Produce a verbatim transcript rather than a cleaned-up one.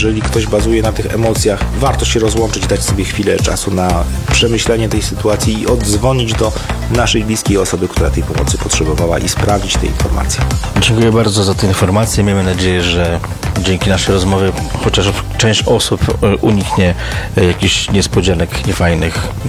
jeżeli ktoś bazuje na tych emocjach, warto się rozłączyć, dać sobie chwilę czasu na przemyślenie tej sytuacji i oddzwonić do naszej bliskiej osoby, która tej pomocy potrzebowała i sprawdzić te informacje. Dziękuję bardzo za te informacje. Miejmy nadzieję, że dzięki naszej rozmowie chociaż część osób uniknie jakichś niespodzianek niefajnych